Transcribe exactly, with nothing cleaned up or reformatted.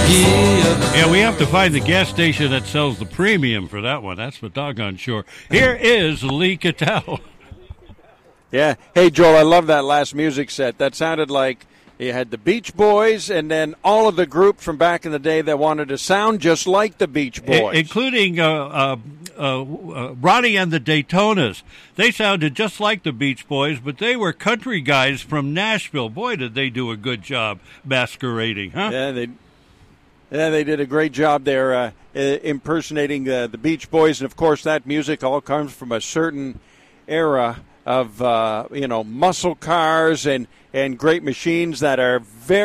Yeah, we have to find the gas station that sells the premium for that one. That's for doggone sure. Here is Lee Cattell. Yeah. Hey, Joel, I love that last music set. That sounded like you had the Beach Boys and then all of the group from back in the day that wanted to sound just like the Beach Boys. I- including uh, uh, uh, uh, Ronnie and the Daytonas. They sounded just like the Beach Boys, but they were country guys from Nashville. Boy, did they do a good job masquerading, huh? Yeah, they yeah, they did a great job there uh, impersonating uh, the Beach Boys. And, of course, that music all comes from a certain era of, uh, you know, muscle cars and, and great machines that are very